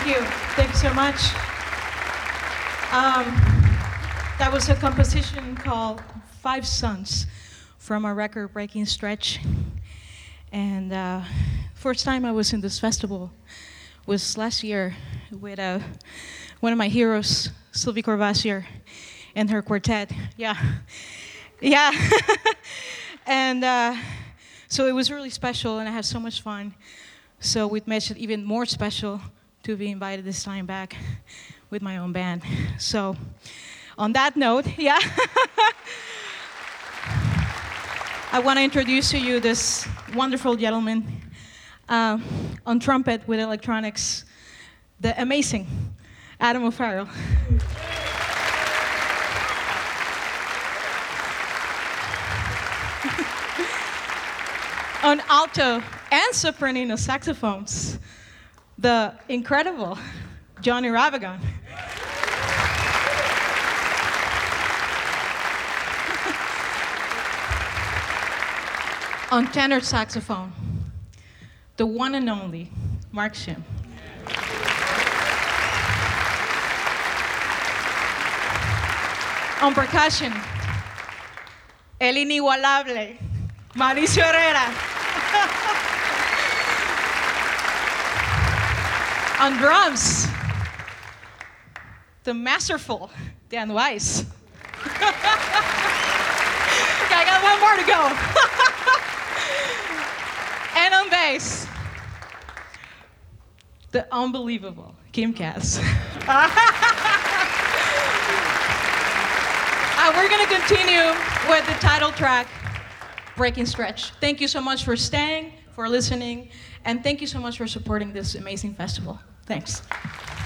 you. Thank you so much. Um, that was a composition called Five Sons from a record Breaking Stretch. And first time I was in this festival was last year with one of my heroes, Sylvie Courvoisier, and her quartet. Yeah. Yeah. And so it was really special, and I had so much fun. So it makes it even more special to be invited this time back with my own band. So on that note, yeah, I want to introduce to you this wonderful gentleman on trumpet with electronics, the amazing Adam O'Farrell. On alto and soprano saxophones, the incredible Johnny Ravagon. On tenor saxophone, the one and only Mark Shim. On percussion, el inigualable Mauricio Herrera. On drums, the masterful Dan Weiss. I got one more to go. And on bass, the unbelievable Kim Cass. And we're going to continue with the title track, Breaking Stretch. Thank you so much for staying, for listening, and thank you so much for supporting this amazing festival. Thanks.